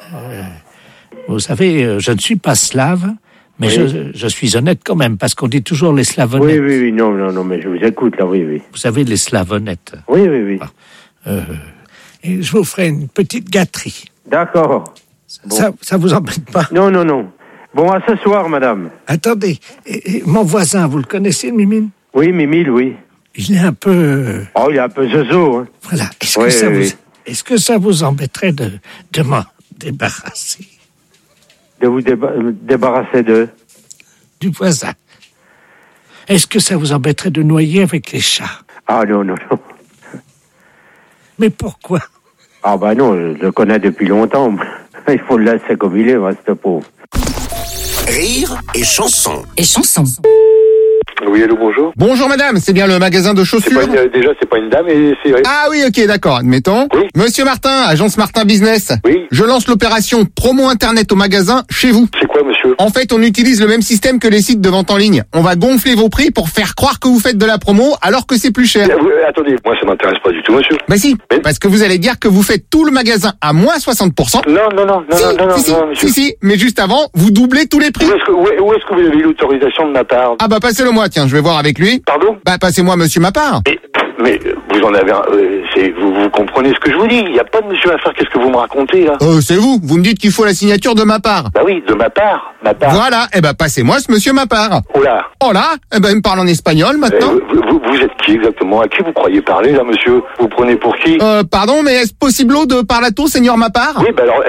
Vous savez, je ne suis pas slave, mais je suis honnête quand même, parce qu'on dit toujours les slavonnettes. Oui, non, mais je vous écoute, là, oui. Vous savez, les slavonnettes. Oui. Et je vous ferai une petite gâterie. D'accord. Bon. Ça vous embête pas? Non. Bon, à ce soir, madame. Attendez, et mon voisin, vous le connaissez, Mimine? Oui, Mimile, oui. Il est un peu... il est un peu zozo, hein. Voilà. Est-ce que ça vous embêterait de m'en débarrasser? De vous débarrasser du voisin. Est-ce que ça vous embêterait de noyer avec les chats? Ah, non. Mais pourquoi? Ah, non, je le connais depuis longtemps. Il faut le laisser comme il est, ce pauvre. Rire et chanson. Oui, allô, bonjour. Bonjour madame, c'est bien le magasin de chaussures? Déjà, c'est pas une dame et c'est... Ah oui, ok, d'accord, admettons. Oui. Monsieur Martin, agence Martin Business. Oui. Je lance l'opération promo internet au magasin chez vous. C'est quoi, monsieur? En fait, on utilise le même système que les sites de vente en ligne. On va gonfler vos prix pour faire croire que vous faites de la promo alors que c'est plus cher. Attendez, moi ça m'intéresse pas du tout, monsieur. Bah si, Oui. parce que vous allez dire que vous faites tout le magasin à moins 60%. Non, monsieur. Si, mais juste avant, vous doublez tous les prix. Où est-ce que vous avez eu l'autorisation de ma part? Ah bah passez-le moi, tiens, je vais voir avec lui. Pardon? Bah passez-moi monsieur ma part. Mais vous en avez vous comprenez ce que je vous dis? Il n'y a pas de monsieur à faire, qu'est-ce que vous me racontez, là? C'est vous me dites qu'il faut la signature de ma part. Bah oui, de ma part. Voilà, passez-moi ce monsieur ma part. Oh là, il me parle en espagnol maintenant. vous êtes qui exactement? À qui vous croyez parler, là, monsieur? Vous prenez pour qui? Pardon, mais est-ce possible de parlato, seigneur ma part? Oui, alors...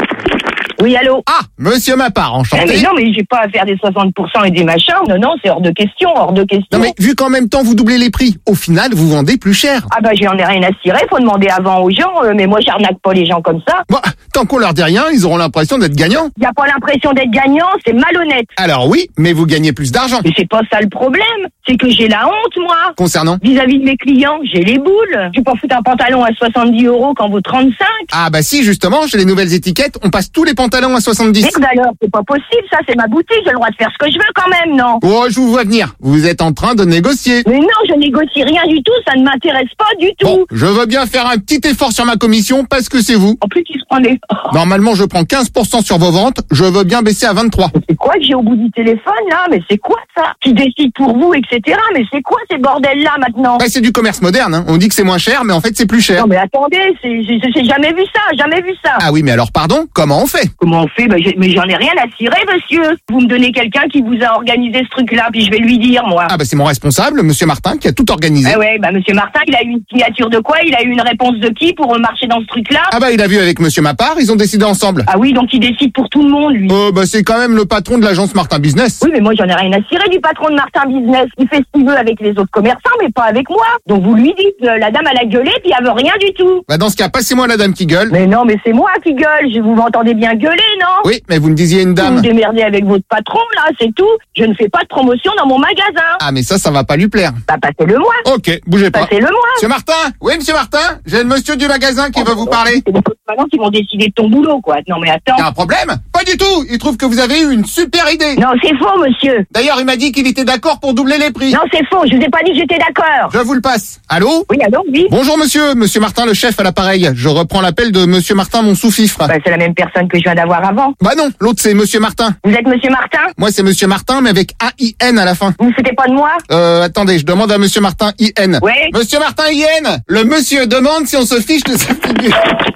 Oui, allô? Ah, monsieur ma part, enchanté. Mais non, mais j'ai pas à faire des 60% et des machins. Non, c'est hors de question. Non, mais vu qu'en même temps vous doublez les prix, au final, vous vendez plus cher. Ah j'en ai rien à cirer, faut demander avant aux gens, mais moi j'arnaque pas les gens comme ça. Tant qu'on leur dit rien, ils auront l'impression d'être gagnants. Y a pas l'impression d'être gagnant, c'est malhonnête. Alors oui, mais vous gagnez plus d'argent. Mais c'est pas ça le problème, c'est que j'ai la honte, moi. Concernant? Vis-à-vis de mes clients, j'ai les boules. Je vais pas foutre un pantalon à 70 € quand vaut 35. Ah si, justement, chez les nouvelles étiquettes, on passe tous les pantalons à 70. Merde alors, c'est pas possible, ça c'est ma boutique, j'ai le droit de faire ce que je veux quand même, non? Je vous vois venir, vous êtes en train de négocier. Mais non, je négocie rien du tout, ça ne m'intéresse pas du tout. Bon, je veux bien faire un petit effort sur ma commission parce que c'est vous. En plus, il se prenait. Normalement, je prends 15% sur vos ventes, je veux bien baisser à 23. Mais c'est quoi que j'ai au bout du téléphone, là? Mais c'est quoi ça? Qui décide pour vous, etc. Mais c'est quoi ces bordels-là, maintenant? C'est du commerce moderne, hein. On dit que c'est moins cher, mais en fait, c'est plus cher. Non, mais attendez, j'ai jamais vu ça, Ah oui, mais alors, pardon, comment on fait? Comment on fait? Mais j'en ai rien à cirer, monsieur. Vous me donnez quelqu'un qui vous a organisé ce truc-là, puis je vais lui dire, moi. C'est mon responsable, monsieur Martin, qui a tout organisé. Monsieur Martin, il a eu une signature de quoi? Il a eu une réponse de qui pour marcher dans ce truc-là? Il a vu avec monsieur Mapart, ils ont décidé ensemble. Ah oui, donc il décide pour tout le monde, lui. C'est quand même le patron de l'agence Martin Business. Oui, mais moi, j'en ai rien à cirer du patron de Martin Business. Il fait ce qu'il veut avec les autres commerçants, mais pas avec moi. Donc vous lui dites, la dame, elle a gueulé, puis elle veut rien du tout. Dans ce cas, passez-moi la dame qui gueule. Mais non, mais c'est moi qui gueule. Vous m'entendez bien gueuler, non? Oui, mais vous me disiez une dame. Vous vous démerdez avec votre patron, là, c'est tout. Je ne fais pas de promotion dans mon magasin. Mais ça va pas lui plaire. Passez-le-moi. Ok, bougez pas. Passez-le-moi. Monsieur Martin? Oui, monsieur Martin? J'ai le monsieur du magasin qui veut vous parler. C'est les autres parents qui vont décider de ton boulot, quoi. Non, mais attends. Y'a un problème? Pas du tout. Il trouve que vous avez eu une super idée. Non, c'est faux, monsieur. D'ailleurs, il m'a dit qu'il était d'accord pour doubler les prix. Non, c'est faux. Je vous ai pas dit que j'étais d'accord. Je vous le passe. Allô? Oui, allô, oui. Bonjour, monsieur. Monsieur Martin, le chef à l'appareil. Je reprends l'appel de monsieur Martin, mon sous-fifre. C'est la même personne que je viens d'avoir avant. Non, l'autre c'est monsieur Martin. Vous êtes monsieur Martin? Moi, c'est monsieur Martin, mais avec A-I-N à la fin. Vous ne foutez pas de moi? Attendez, je demande à monsieur Martin I-N. Oui. Monsieur Martin I-N, le monsieur demande si on se fiche de sa figure.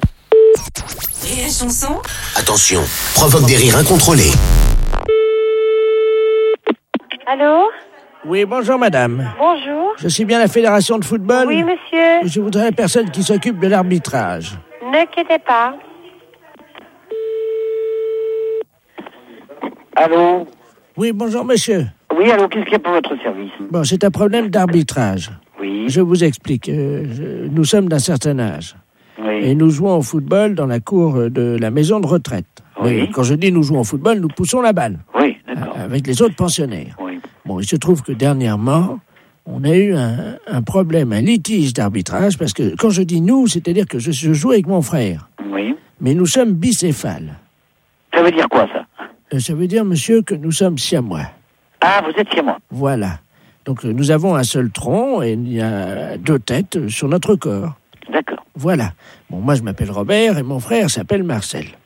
Rire et chanson. Attention, provoque des rires incontrôlés. Allô? Oui, bonjour madame. Bonjour. Je suis bien la fédération de football? Oui, monsieur. Je voudrais la personne qui s'occupe de l'arbitrage. Ne quittez pas. Allô? Oui, bonjour monsieur. Oui, allô, qu'est-ce qu'il y a pour votre service? C'est un problème d'arbitrage. Oui. Je vous explique. Nous sommes d'un certain âge. Oui. Et nous jouons au football dans la cour de la maison de retraite. Oui. Mais quand je dis nous jouons au football, nous poussons la balle. Oui, d'accord. Avec les autres pensionnaires. Oui. Il se trouve que dernièrement, on a eu un problème, un litige d'arbitrage, parce que quand je dis nous, c'est-à-dire que je joue avec mon frère. Oui. Mais nous sommes bicéphales. Ça veut dire quoi, ça? Ça veut dire, monsieur, que nous sommes siamois. Ah, vous êtes chez moi. Voilà. Donc nous avons un seul tronc et il y a 2 têtes sur notre corps. D'accord. Voilà. Moi je m'appelle Robert et mon frère s'appelle Marcel.